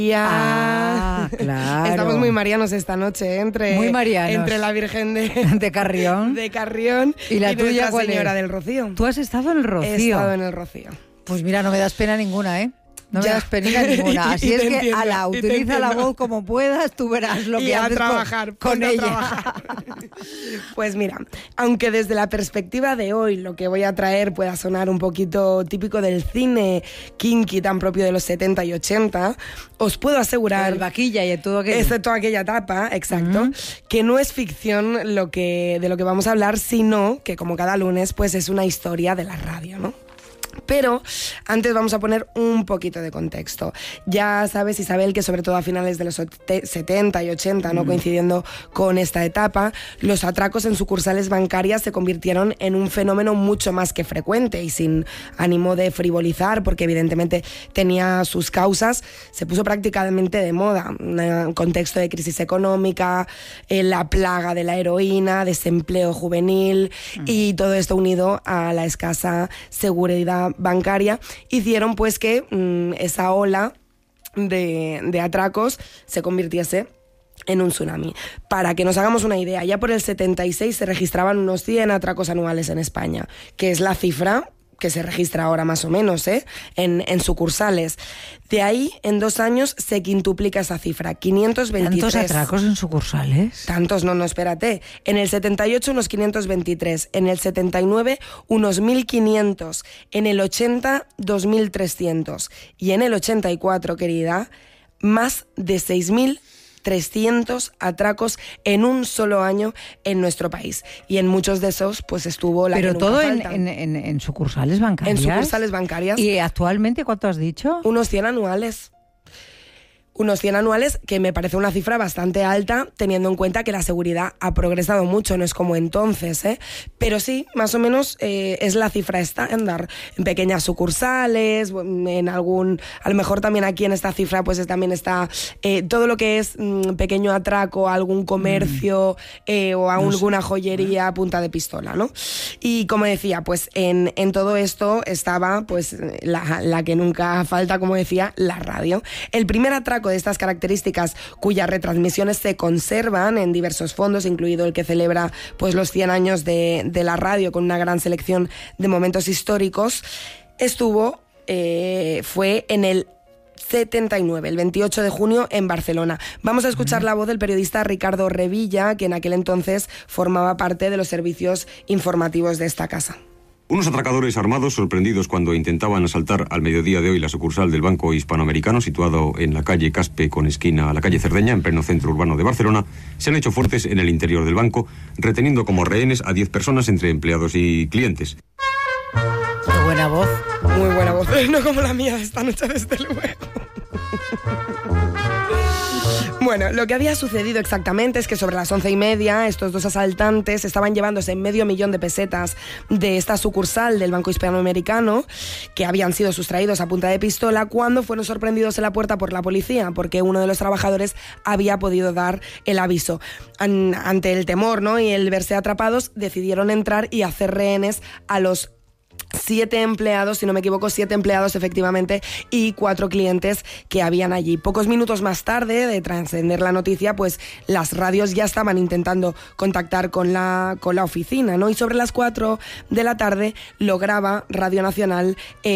Ah, claro. Estamos muy marianos esta noche, muy marianos. entre la Virgen de Carrión. De Carrión y la tuya, Nuestra Señora del Rocío. ¿Tú has estado en el Rocío? He estado en el Rocío. Pues mira, no me das pena ninguna, ¿eh? No me das pena ninguna. Así es que, entiendo, ala, utiliza la voz como puedas, tú verás lo que haces con ella. Trabajar. Pues mira, aunque desde la perspectiva de hoy lo que voy a traer pueda sonar un poquito típico del cine kinky tan propio de los 70 y 80, os puedo asegurar... El vaquilla y todo aquello. Excepto aquella etapa, exacto, que no es ficción de lo que vamos a hablar, sino que como cada lunes, pues es una historia de la radio, ¿no? Pero antes vamos a poner un poquito de contexto. Ya sabes, Isabel, que sobre todo a finales de los 70 y 80, ¿no? Coincidiendo con esta etapa, los atracos en sucursales bancarias se convirtieron en un fenómeno mucho más que frecuente y sin ánimo de frivolizar, porque evidentemente tenía sus causas, se puso prácticamente de moda. Un contexto de crisis económica, la plaga de la heroína, desempleo juvenil y todo esto unido a la escasa seguridad bancaria, hicieron pues que esa ola de atracos se convirtiese en un tsunami. Para que nos hagamos una idea, ya por el 76 se registraban unos 100 atracos anuales en España, que es la cifra que se registra ahora más o menos, en sucursales. De ahí, en 2 años, se quintuplica esa cifra, 523. ¿Tantos atracos en sucursales? Tantos, no, espérate. En el 78, unos 523. En el 79, unos 1.500. En el 80, 2.300. Y en el 84, querida, más de 6.300 atracos en un solo año en nuestro país. Y en muchos de esos, pues estuvo la Pero que todo nunca falta. en sucursales bancarias. En sucursales bancarias. ¿Y actualmente cuánto has dicho? Unos 100 anuales. Unos 100 anuales, que me parece una cifra bastante alta, teniendo en cuenta que la seguridad ha progresado mucho, no es como entonces, ¿eh? Pero sí, más o menos es la cifra estándar. En pequeñas sucursales, en algún... A lo mejor también aquí en esta cifra pues también está todo lo que es pequeño atraco a algún comercio o a alguna joyería a punta de pistola, ¿no? Y como decía, pues en todo esto estaba pues la que nunca falta, como decía, la radio. El primer atraco de estas características, cuyas retransmisiones se conservan en diversos fondos, incluido el que celebra pues los 100 años de la radio, con una gran selección de momentos históricos, fue en el 79, el 28 de junio en Barcelona. Vamos a escuchar la voz del periodista Ricardo Revilla, que en aquel entonces formaba parte de los servicios informativos de esta casa. Unos atracadores armados, sorprendidos cuando intentaban asaltar al mediodía de hoy la sucursal del Banco Hispanoamericano, situado en la calle Caspe con esquina a la calle Cerdeña, en pleno centro urbano de Barcelona, se han hecho fuertes en el interior del banco, reteniendo como rehenes a 10 personas entre empleados y clientes. Qué buena voz. Muy buena voz, no como la mía esta noche, desde luego. Bueno, lo que había sucedido exactamente es que sobre las 11:30 estos dos asaltantes estaban llevándose medio millón de pesetas de esta sucursal del Banco Hispanoamericano, que habían sido sustraídos a punta de pistola, cuando fueron sorprendidos en la puerta por la policía, porque uno de los trabajadores había podido dar el aviso. Ante el temor, ¿no?, y el verse atrapados, decidieron entrar y hacer rehenes a los 7 empleados, si no me equivoco, 7 empleados efectivamente, y 4 clientes que habían allí. Pocos minutos más tarde de trascender la noticia, pues las radios ya estaban intentando contactar con la oficina, ¿no? Y sobre las 4 de la tarde lograba Radio Nacional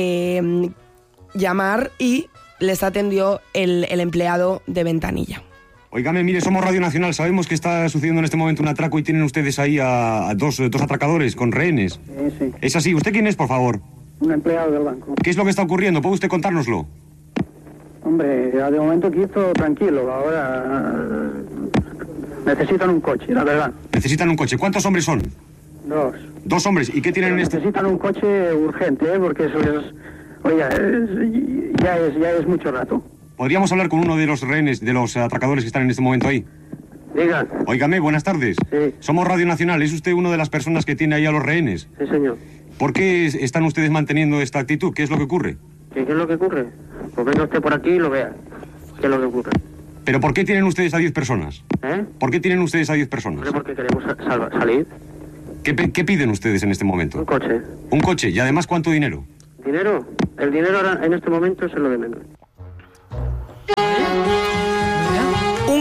llamar y les atendió el empleado de ventanilla. Óigame, mire, somos Radio Nacional, sabemos que está sucediendo en este momento un atraco y tienen ustedes ahí a dos atracadores con rehenes. Sí. ¿Es así? ¿Usted quién es, por favor? Un empleado del banco. ¿Qué es lo que está ocurriendo? ¿Puede usted contárnoslo? Hombre, de momento aquí todo tranquilo. Ahora necesitan un coche, la verdad. Necesitan un coche. ¿Cuántos hombres son? 2. 2 hombres. ¿Y qué tienen en este...? Necesitan un coche urgente, porque eso es... Oiga, ya es mucho rato. ¿Podríamos hablar con uno de los rehenes, de los atracadores que están en este momento ahí? Digan. Óigame, buenas tardes. Sí. Somos Radio Nacional. ¿Es usted una de las personas que tiene ahí a los rehenes? Sí, señor. ¿Por qué están ustedes manteniendo esta actitud? ¿Qué es lo que ocurre? ¿Qué es lo que ocurre? Pues venga usted por aquí y lo vea. ¿Qué es lo que ocurre? ¿Pero por qué tienen ustedes a 10 personas? ¿Eh? ¿Por qué tienen ustedes a 10 personas? Porque queremos salir. ¿Qué piden ustedes en este momento? Un coche. Un coche. ¿Y además cuánto dinero? ¿Dinero? El dinero ahora, en este momento, es lo de menos.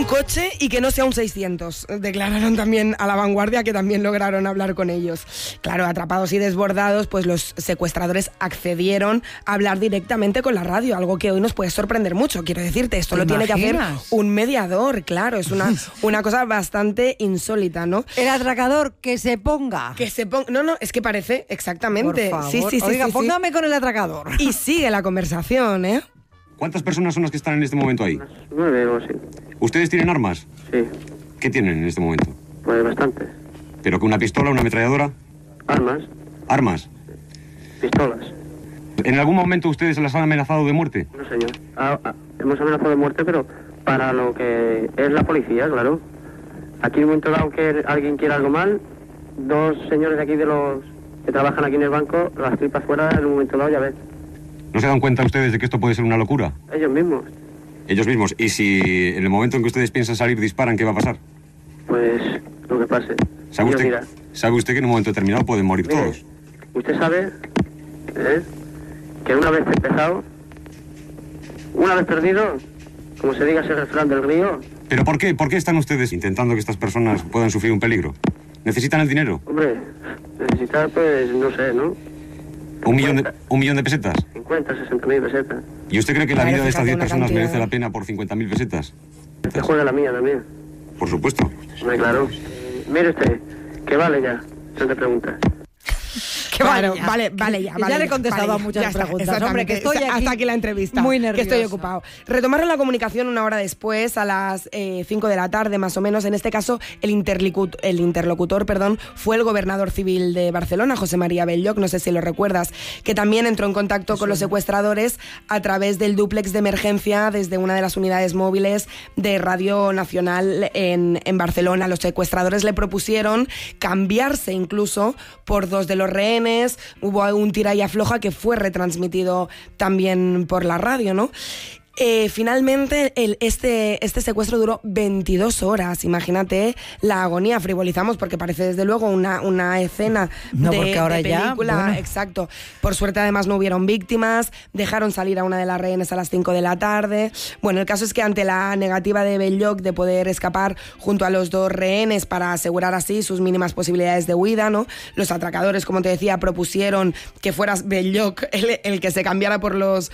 un coche y que no sea un 600, declararon también a La Vanguardia, que también lograron hablar con ellos. Claro, atrapados y desbordados, pues los secuestradores accedieron a hablar directamente con la radio, algo que hoy nos puede sorprender mucho. Quiero decirte, esto lo tiene que hacer un mediador, claro, es una cosa bastante insólita, ¿no? El atracador, que se ponga. No, es que parece exactamente. Por favor. Sí. Oiga, póngame con el atracador. Y sigue la conversación, ¿eh? ¿Cuántas personas son las que están en este momento ahí? 9 o sí. ¿Ustedes tienen armas? Sí, ¿Qué tienen en este momento? pues bastantes. ¿Pero que una pistola, una ametralladora? Armas, ¿Armas? pistolas. ¿En algún momento ustedes las han amenazado de muerte? No, señor. Hemos amenazado de muerte, pero para lo que es la policía, claro. Aquí en un momento dado que alguien quiere algo mal, 2 señores de aquí de los que trabajan aquí en el banco, las tripas fuera en un momento dado, ya ves. ¿No se dan cuenta ustedes de que esto puede ser una locura? Ellos mismos. Ellos mismos. ¿Y si en el momento en que ustedes piensan salir disparan, qué va a pasar? Pues lo que pase. ¿Sabe Dios usted, dirá. ¿Sabe usted que en un momento determinado pueden morir Mire, todos? usted sabe que una vez empezado, una vez perdido, como se diga ese refrán del río. ¿Pero por qué? ¿Por qué están ustedes intentando que estas personas puedan sufrir un peligro? ¿Necesitan el dinero? Hombre, necesitar, pues, no sé, ¿no? ¿Un millón de pesetas? 50, 60.000 pesetas. ¿Y usted cree que la Claro, vida de estas fíjate, 10 una personas cantidad. merece la pena por 50.000 pesetas? Se juega la mía también. Por supuesto. Hombre, claro. Mire usted, que vale ya, no te preguntas. Claro, vale ya. Ya le he contestado a muchas ya está, preguntas. Hombre, que estoy aquí hasta aquí la entrevista. muy Que nerviosa. estoy ocupado. Retomaron la comunicación una hora después, a las 5 de la tarde más o menos. En este caso, el interlocutor, fue el gobernador civil de Barcelona, José María Belloc, no sé si lo recuerdas, que también entró en contacto con los secuestradores a través del dúplex de emergencia desde una de las unidades móviles de Radio Nacional en Barcelona. Los secuestradores le propusieron cambiarse incluso por 2 de los rehenes. Hubo un tira y afloja que fue retransmitido también por la radio, ¿no? Finalmente este secuestro duró 22 horas. Imagínate la agonía. Frivolizamos porque parece desde luego una escena porque ahora de película. ya, bueno. Exacto. Por suerte además no hubieron víctimas. Dejaron salir a una de las rehenes a las 5 de la tarde. Bueno, el caso es que ante la negativa de Belloc de poder escapar junto a los 2 rehenes para asegurar así sus mínimas posibilidades de huida, ¿no? Los atracadores, como te decía, propusieron que fueras Belloc el que se cambiara por los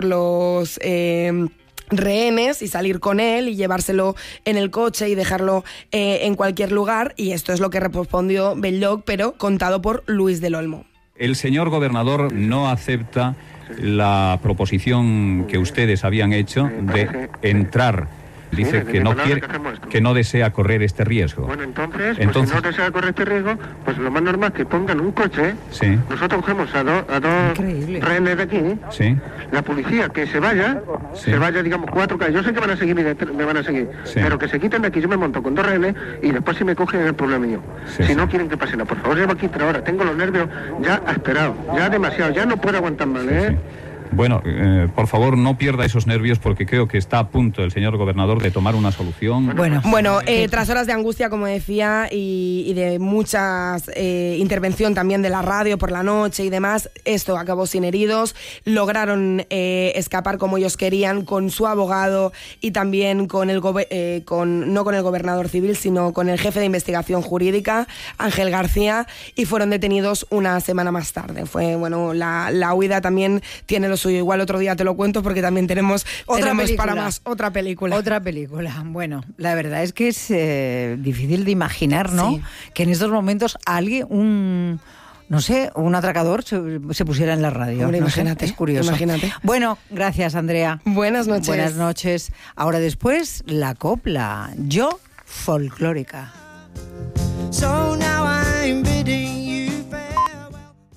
rehenes y salir con él y llevárselo en el coche y dejarlo en cualquier lugar, y esto es lo que respondió Belloc, pero contado por Luis del Olmo. El señor gobernador no acepta la proposición que ustedes habían hecho de entrar. Dice que no quiere, que no desea correr este riesgo. Bueno, entonces, si no desea correr este riesgo, pues lo más normal es que pongan un coche. Sí. Nosotros cogemos a dos Increíble. rehenes de aquí. Sí. La policía que se vaya, digamos 4 calles. Yo sé que van a seguir, me van a seguir, Sí. pero que se quiten de aquí. Yo me monto con 2 rehenes y después si me cogen es el problema mío. Sí, si sí. no quieren que pase nada, por favor, llevo aquí 3 horas. Tengo los nervios ya esperados, ya demasiado, ya no puedo aguantar más, Sí. Bueno, por favor, no pierda esos nervios porque creo que está a punto el señor gobernador de tomar una solución. Bueno, tras horas de angustia, como decía, y de muchas intervención también de la radio por la noche y demás, esto acabó sin heridos. Lograron escapar como ellos querían con su abogado y también con no con el gobernador civil, sino con el jefe de investigación jurídica, Ángel García, y fueron detenidos una semana más tarde. La huida también tiene lo suyo. Igual otro día te lo cuento porque también tenemos para más otra película. Otra película. Bueno, la verdad es que es difícil de imaginar, ¿no? Sí. Que en estos momentos alguien, un atracador se pusiera en la radio. Hombre, no sé, imagínate, es curioso. imagínate. Bueno, gracias, Andrea. Buenas noches. Buenas noches. Ahora después, la copla. Yo, folclórica. So now I'm bidding you farewell.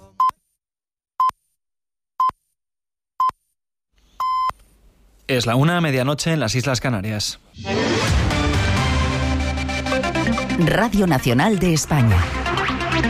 Es la 1:00 en las Islas Canarias. Radio Nacional de España.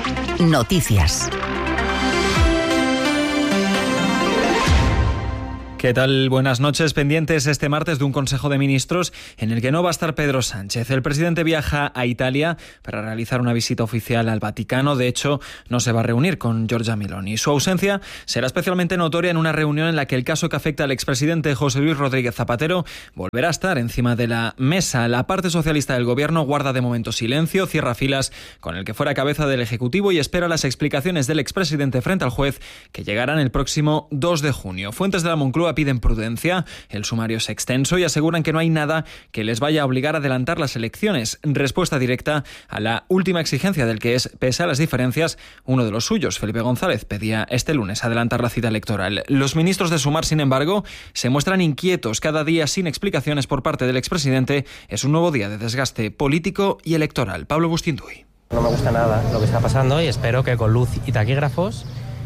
Noticias. ¿Qué tal? Buenas noches. Pendientes este martes de un Consejo de Ministros en el que no va a estar Pedro Sánchez. El presidente viaja a Italia para realizar una visita oficial al Vaticano. De hecho, no se va a reunir con Giorgia Meloni. Su ausencia será especialmente notoria en una reunión en la que el caso que afecta al expresidente José Luis Rodríguez Zapatero volverá a estar encima de la mesa. La parte socialista del gobierno guarda de momento silencio, cierra filas con el que fuera cabeza del Ejecutivo y espera las explicaciones del expresidente frente al juez que llegarán el próximo 2 de junio. Fuentes de la Moncloa piden prudencia, el sumario es extenso y aseguran que no hay nada que les vaya a obligar a adelantar las elecciones. Respuesta directa a la última exigencia del que es, pese a las diferencias, uno de los suyos. Felipe González pedía este lunes adelantar la cita electoral. Los ministros de Sumar, sin embargo, se muestran inquietos. Cada día sin explicaciones por parte del expresidente es un nuevo día de desgaste político y electoral. Pablo Bustinduy. No me gusta nada lo que está pasando y espero que con luz y taquígrafos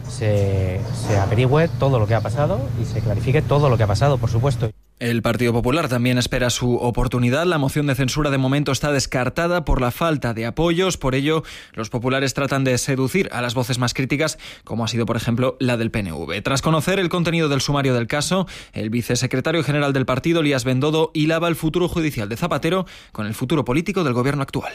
se averigüe todo lo que ha pasado y se clarifique todo lo que ha pasado, por supuesto. El Partido Popular también espera su oportunidad. La moción de censura de momento está descartada por la falta de apoyos. Por ello, los populares tratan de seducir a las voces más críticas, como ha sido, por ejemplo, la del PNV. Tras conocer el contenido del sumario del caso, el vicesecretario general del partido, Elías Bendodo, hilaba el futuro judicial de Zapatero con el futuro político del gobierno actual.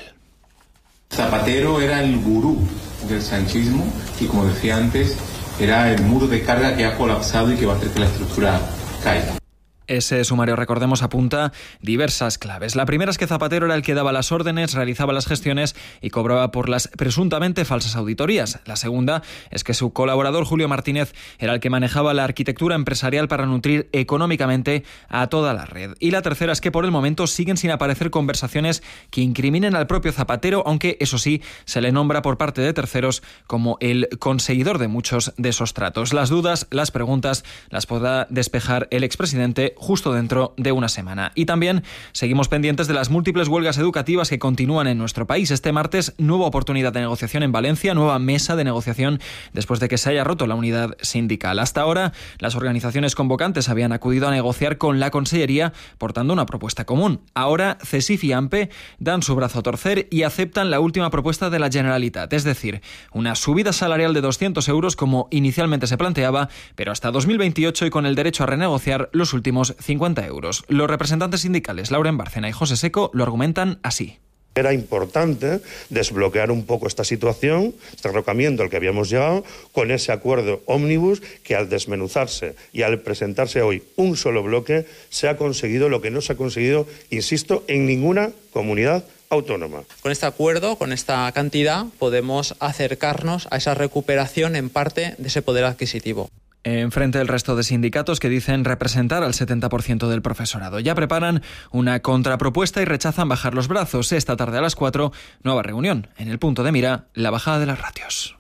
Zapatero era el gurú del sanchismo y, como decía antes, era el muro de carga que ha colapsado y que va a hacer que la estructura caiga. Ese sumario, recordemos, apunta diversas claves. La primera es que Zapatero era el que daba las órdenes, realizaba las gestiones y cobraba por las presuntamente falsas auditorías. La segunda es que su colaborador Julio Martínez era el que manejaba la arquitectura empresarial para nutrir económicamente a toda la red. Y la tercera es que por el momento siguen sin aparecer conversaciones que incriminen al propio Zapatero, aunque eso sí, se le nombra por parte de terceros como el conseguidor de muchos de esos tratos. Las dudas, las preguntas, las podrá despejar el expresidente justo dentro de una semana. Y también seguimos pendientes de las múltiples huelgas educativas que continúan en nuestro país. Este martes, nueva oportunidad de negociación en Valencia, nueva mesa de negociación después de que se haya roto la unidad sindical. Hasta ahora, las organizaciones convocantes habían acudido a negociar con la Consellería portando una propuesta común. Ahora, CESIF y AMPE dan su brazo a torcer y aceptan la última propuesta de la Generalitat, es decir, una subida salarial de 200 euros como inicialmente se planteaba, pero hasta 2028 y con el derecho a renegociar los últimos 50 euros. Los representantes sindicales Lauren Bárcena y José Seco lo argumentan así. Era importante desbloquear un poco esta situación, este derrocamiento al que habíamos llegado, con ese acuerdo ómnibus que al desmenuzarse y al presentarse hoy un solo bloque se ha conseguido lo que no se ha conseguido, insisto, en ninguna comunidad autónoma. Con este acuerdo, con esta cantidad, podemos acercarnos a esa recuperación en parte de ese poder adquisitivo. Enfrente del resto de sindicatos que dicen representar al 70% del profesorado. Ya preparan una contrapropuesta y rechazan bajar los brazos. Esta tarde a las 4, nueva reunión. En el punto de mira, la bajada de las ratios.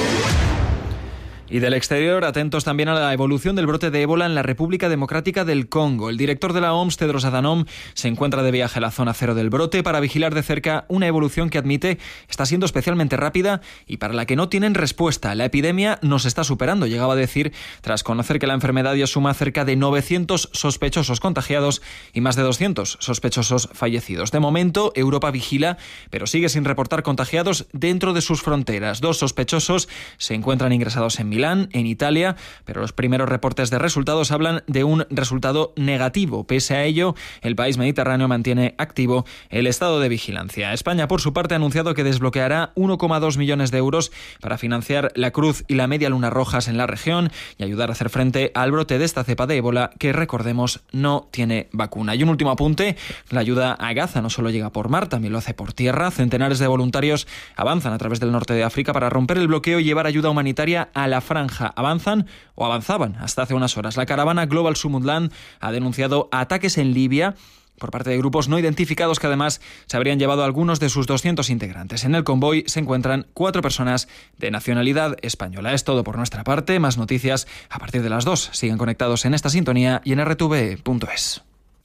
Y del exterior, atentos también a la evolución del brote de ébola en la República Democrática del Congo. El director de la OMS, Tedros Adhanom, se encuentra de viaje a la zona cero del brote para vigilar de cerca una evolución que admite está siendo especialmente rápida y para la que no tienen respuesta. La epidemia nos está superando, llegaba a decir, tras conocer que la enfermedad ya suma cerca de 900 sospechosos contagiados y más de 200 sospechosos fallecidos. De momento, Europa vigila, pero sigue sin reportar contagiados dentro de sus fronteras. 2 sospechosos se encuentran ingresados en Milán, en Italia, pero los primeros reportes de resultados hablan de un resultado negativo. Pese a ello, el país mediterráneo mantiene activo el estado de vigilancia. España, por su parte, ha anunciado que desbloqueará 1,2 millones de euros para financiar la Cruz y la Media Luna Rojas en la región y ayudar a hacer frente al brote de esta cepa de ébola que, recordemos, no tiene vacuna. Y un último apunte, la ayuda a Gaza no solo llega por mar, también lo hace por tierra. Centenares de voluntarios avanzan a través del norte de África para romper el bloqueo y llevar ayuda humanitaria a la franja. Avanzaban hasta hace unas horas. La caravana Global Sumudland ha denunciado ataques en Libia por parte de grupos no identificados que además se habrían llevado a algunos de sus 200 integrantes. En el convoy se encuentran 4 personas de nacionalidad española. Es todo por nuestra parte. Más noticias a partir de las 2. Sigan conectados en esta sintonía y en rtv.es.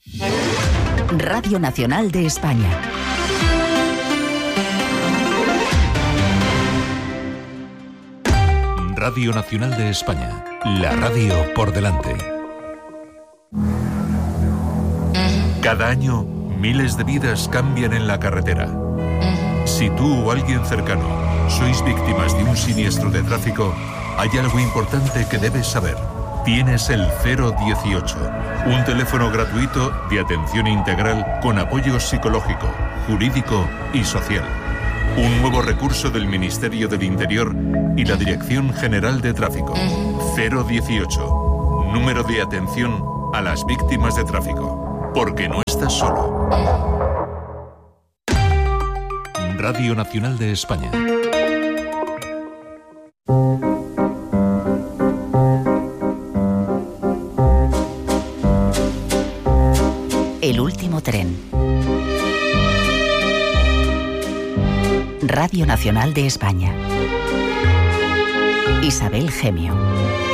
Radio Nacional de España. Radio Nacional de España, la radio por delante. Cada año, miles de vidas cambian en la carretera. Si tú o alguien cercano sois víctimas de un siniestro de tráfico, hay algo importante que debes saber. tienes el 018, un teléfono gratuito de atención integral con apoyo psicológico, jurídico y social. Un nuevo recurso del Ministerio del Interior y la Dirección General de Tráfico. 018, número de atención a las víctimas de tráfico. Porque no estás solo. Radio Nacional de España. El último tren. Radio Nacional de España. Isabel Gemio.